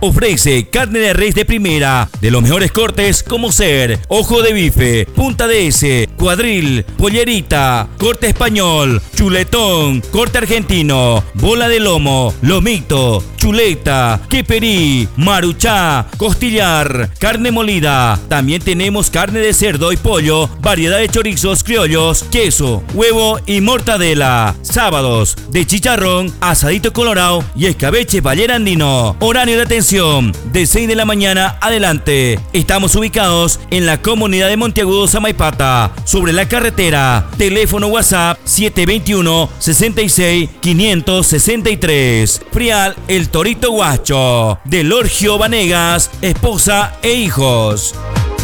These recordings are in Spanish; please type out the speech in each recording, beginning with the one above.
Ofrece carne de res de primera, de los mejores cortes como ser ojo de bife, punta de ese, cuadril, pollerita, corte español, chuletón, corte argentino, bola de lomo, lomito, chuleta, queperí, maruchá, costillar, carne molida. También tenemos carne de cerdo y pollo, variedad de chorizos criollos, queso, huevo y mortadela. Sábados de chicharrón, asadito colorado y escabeche ballera andino. Horario de atención de 6 de la mañana adelante. Estamos ubicados en la comunidad de Monteagudo, Samaipata, sobre la carretera. Teléfono WhatsApp 721 66 563. Frial El Torito Guacho, de Lorgio Vanegas, esposa e hijos.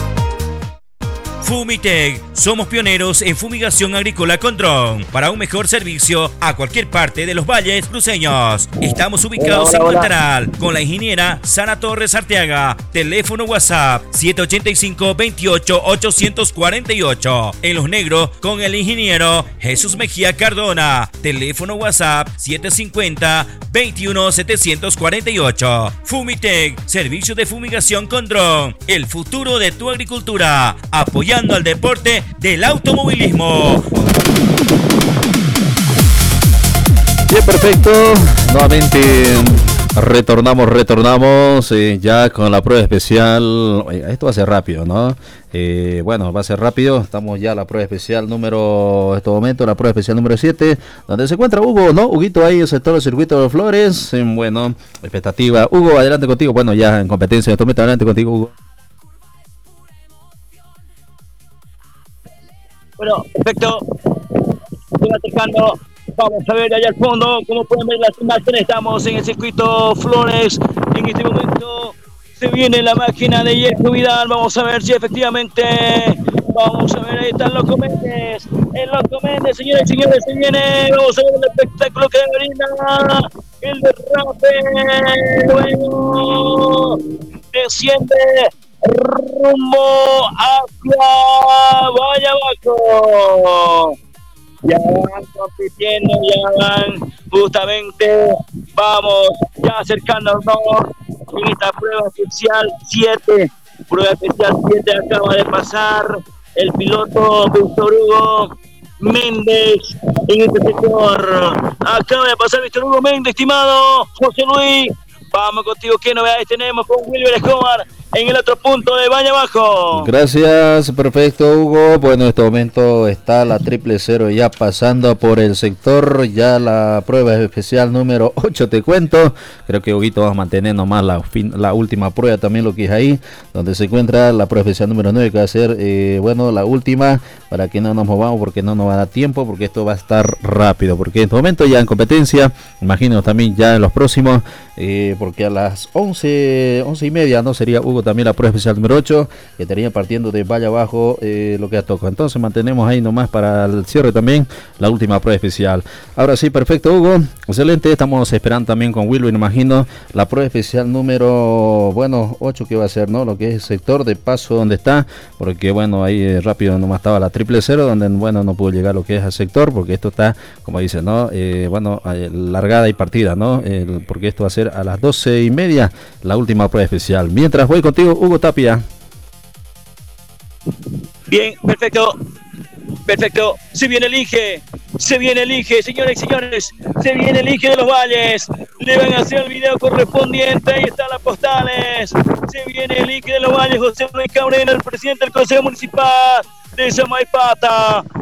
Fumitec, somos pioneros en fumigación agrícola con dron para un mejor servicio a cualquier parte de los valles cruceños. Estamos ubicados en Montaral con la ingeniera Sara Torres Arteaga. Teléfono WhatsApp 785 28 848. En Los Negros con el ingeniero Jesús Mejía Cardona. Teléfono WhatsApp 750 21 748. Fumitec, servicio de fumigación con dron. El futuro de tu agricultura. Apoyando al deporte del automovilismo. Bien, perfecto. Nuevamente retornamos ya con la prueba especial. Esto va a ser rápido, ¿no? Bueno, va a ser rápido. Estamos ya en la prueba especial número, en este momento, la prueba especial número 7, donde se encuentra Hugo, ¿no? Huguito ahí, el sector del circuito de Flores. Bueno, expectativa. Hugo, adelante contigo. Bueno, ya en competencia en este momento, adelante contigo, Hugo. Bueno, perfecto. Se va acercando. Vamos a ver allá al fondo. Como pueden ver las imágenes, estamos en el circuito Flores. En este momento se viene la máquina de Yerko Vidal. Vamos a ver si efectivamente. Vamos a ver, ahí está el Loco Méndez. El Loco Méndez, señores y señores, se viene. Vamos a ver el espectáculo que brinda. El derrape. Bueno, desciende rumbo hacia Valle Abajo. Ya van compitiendo, ya van justamente, vamos ya acercándonos en esta prueba especial 7. Prueba especial 7 acaba de pasar el piloto Víctor Hugo Méndez en este sector. Acaba de pasar Víctor Hugo Méndez, estimado José Luis. Vamos contigo, ¿qué novedades tenemos con Wilber Escobar en el otro punto de Valle Abajo? Gracias, perfecto, Hugo. Bueno, en este momento está la 000 ya pasando por el sector, ya la prueba especial número 8, te cuento. Creo que Huguito va a mantener nomás la última prueba también, lo que es ahí, donde se encuentra la prueba especial número 9, que va a ser, bueno, la última, para que no nos movamos, porque no nos va a dar tiempo, porque esto va a estar rápido, porque en este momento ya en competencia, imagino también ya en los próximos, porque a las 11:30, ¿no? Sería Hugo también la prueba especial número 8, que estaría partiendo de Valle Abajo, lo que toca. Entonces mantenemos ahí nomás para el cierre también la última prueba especial. Ahora sí, perfecto, Hugo, excelente. Estamos esperando también con Wilber, imagino, la prueba especial número, bueno, 8, que va a ser, ¿no? Lo que es el sector de paso donde está, porque bueno, ahí rápido nomás estaba la 000, donde bueno, no pudo llegar lo que es al sector, porque esto está, como dice, ¿no? Bueno, largada y partida, ¿no? Porque esto va a ser a las 12:30 la última prueba especial. Mientras voy contigo, Hugo Tapia. Bien, perfecto. Perfecto. Se viene el Inge, señores y señores. Se viene el Inge de los Valles. Le van a hacer el video correspondiente. Ahí están las postales. Se viene el Inge de los Valles, José Luis Cabrera, el presidente del Consejo Municipal de Samaipata.